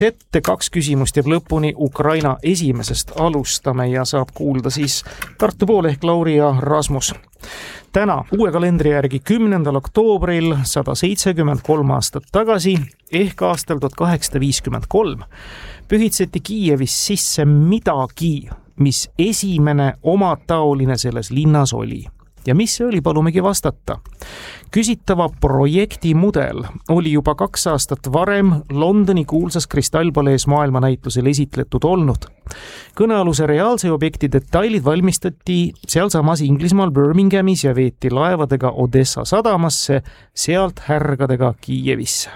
ette, 2 küsimust jääb lõpuni, Ukraina esimesest alustame ja saab kuulda siis Tartu pool ehk Lauri ja Rasmus. Täna uue kalendri järgi 10. oktoobril 173 aastat tagasi ehk aastal 1853 pühitseti Kiievis sisse midagi, mis esimene omataoline selles linnas oli. Ja mis see oli, palumegi vastata. Küsitava projekti mudel oli juba 2 aastat varem Londoni kuulsas Kristallpalees maailmanäitlusel esitletud olnud. Kõnealuse reaalse objekti detailid valmistati sealsamas Inglismaal Birminghamis ja veeti laevadega Odessa sadamasse, sealt härgadega Kiievisse.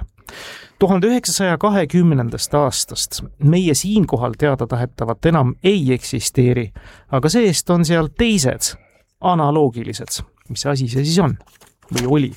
1920. aastast meie siinkohal teada tahetavat enam ei eksisteeri, aga seest on seal teised analoogilised. Mis asi see siis on? Või oli?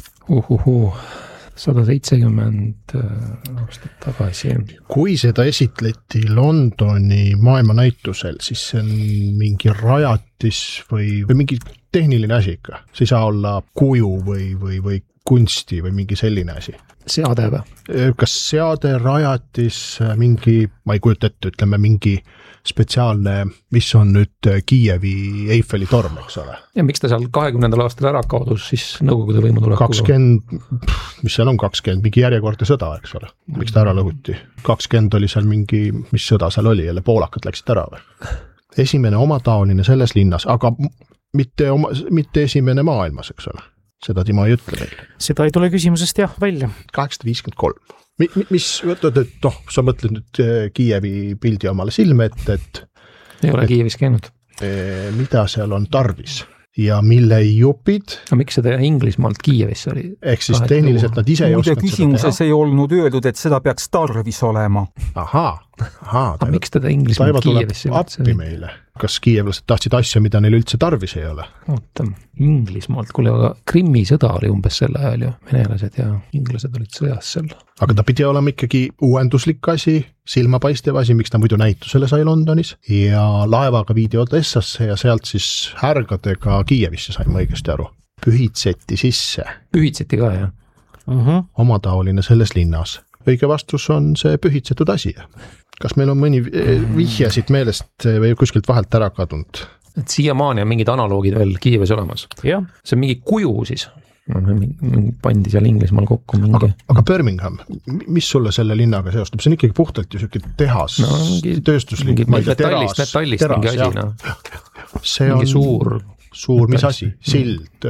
170 aastat tagasi. Kui seda esitleti Londoni maailmanäitusel, siis see on mingi rajatis või mingi tehniline asi ikka. See ei saa olla kuju või kunsti või mingi selline asi. Seade või? Kas seade, rajatis, mingi, ma ei kujuta ette, ütleme mingi spetsiaalne, mis on nüüd Kiievi Eiffeli torm, eks ole. Ja miks ta seal 20. aastal ära kaodus siis nõukogude võimu tuleku? 20, mis seal on 20, mingi järjekordne sõda, eks ole. Miks ta ära lõhuti? 20 oli seal mingi, mis sõda seal oli, jälle poolakad läksid ära või? Esimene omataoline selles linnas, aga mitte esimene maailmas, eks ole. Seda Timo ei ütle meil. Seda ei tule küsimusest jah välja. 853. Mis, sa mõtled nüüd Kiievi pildi omale silme ette, et ei ole Kiievis käinud. Mida seal on tarvis ja mille jupid. No miks seda Inglismaalt Kiievisse oli? Ehk siis tehniliselt nad ise ei osanud seda teha. Küsimuses ei olnud öeldud, et seda peaks tarvis olema. Aga miks teda Inglismaalt Kiievisse? Appi meile. Kas kiievlased tahtsid asja, mida neil üldse tarvis ei ole? Oota, Inglismaalt, kuule, aga Krimmi sõda oli umbes selle ajal ju. Venelased ja inglased olid sõjas seal. Aga ta pidi olema ikkagi uuenduslik asi, silmapaistev asi, miks ta muidu näitusele sai Londonis ja laevaga viidi Odessasse ja sealt siis härgadega Kiievisse saime õigesti aru. Pühitseti sisse. Pühitseti ka, jah. Omataoline selles linnas. Õige vastus on see pühitsetud asi. Kas meil on mõni vihje siit meelest või kuskilt vahelt ära kadunud? Et siiamaani on mingid analoogid veel Kiievis olemas. Ja. See on mingi kuju siis. Pandi seal Inglismaal kokku mingi. Aga Birmingham, mis sulle selle linnaga seostub? See on ikkagi puhtalt ju selline tehas, tööstuslik. Metallist mingi asi. See on suur mis asi? Sild,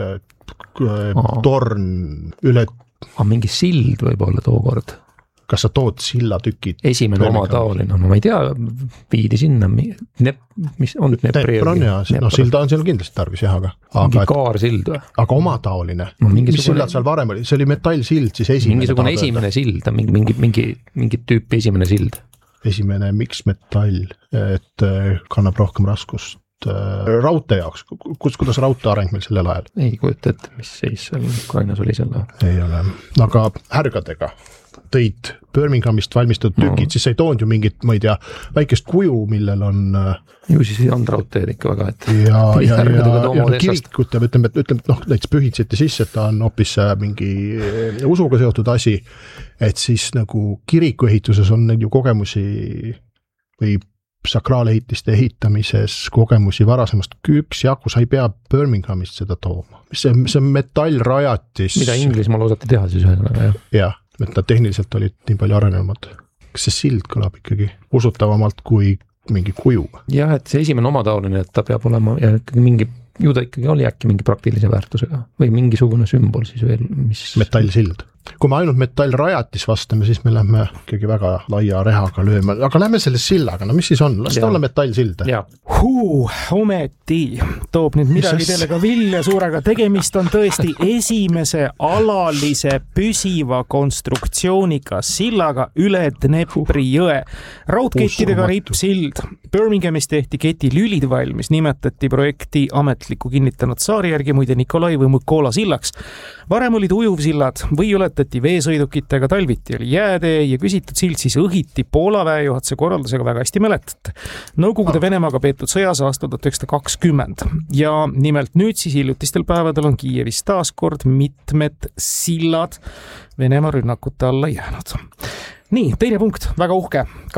torn, üle. Mingi sild võib olla tookord. Kas sa tood sillatükid? Esimene omataoline, ma ei tea, viidi sinna, mis on Nepri? Silda on seal kindlasti tarvis, jah, aga mingi kaarsild või? Aga omataoline, mis sillad seal varem oli? See oli metallsild, siis esimene. Mingisugune esimene sild, mingi tüüpi esimene sild. Esimene, miks metall, et kannab rohkem raskust raudtee jaoks, kuidas raudtee areng meil sellel ajal? Ei kujuta, et mis seis seal Ukrainas oli selle? Ei ole, aga härgadega tõid Birminghamist valmistatud tükid, siis sa ei toonud ju mingit, ma ei tea, väikest kuju, millel on ju siis ei olnud raudteed ikka väga, et ja kirikut ja ütleme, näiteks pühitseti sisse, et ta on hoopis mingi usuga seotud asi, et siis nagu kirikuehituses on neid ju kogemusi või sakraalehitiste ehitamises kogemusi varasemast üksjagu, sa ei pea Birminghamist seda tooma. See on metallrajatis. Mida Inglismaal osati teha siis ühesõnaga, jah? Jah, et nad tehniliselt olid nii palju arenenumad. Kas see sild kõlab ikkagi usutavamalt kui mingi kuju? Jah, et see esimene omataoline, et ta peab olema ja mingi, ju ta ikkagi oli äkki mingi praktilise väärtusega või mingisugune sümbol siis veel, mis... Metallsild. Kui me ainult metallrajatis vastame, siis me lähme ikkagi väga laia rehaga lööma, aga lähme selle sillaga, no mis siis on? Las ta olla metallsild. Ometi toob nüüd midagi teile ka vilja suurega. Tegemist on tõesti esimese alalise püsiva konstruktsiooniga sillaga üle Dnepri jõe. Raudkettidega rippsild. Birminghamis tehti keti lülid valmis, nimetati projekti ametliku kinnitanud saari järgi muide Nikolai või Mykola sillaks. Varem olid ujuvsillad või ületati veesõidukitega, talviti oli jäätee ja küsitud sild siis õhiti Poola väejuhatuse korraldusega väga hästi mäletate. Nõukogude Venemaaga peetud sõjas aastal 1920 ja nimelt nüüd siis hiljutistel päevadel on Kiievis taaskord mitmed sillad Venemaa rünnakute alla jäänud. nii, teine punkt, väga uhke.